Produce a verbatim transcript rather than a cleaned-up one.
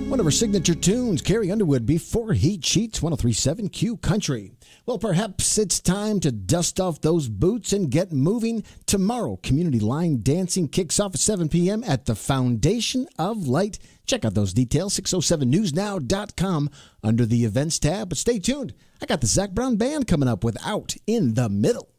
One of her signature tunes, Carrie Underwood, Before He Cheats, one oh three point seven Q Country. Well, perhaps it's time to dust off those boots and get moving. Tomorrow, Community Line Dancing kicks off at seven p.m. at the Foundation of Light. Check out those details, six oh seven news now dot com under the Events tab. But stay tuned. I got the Zac Brown Band coming up with Out in the Middle.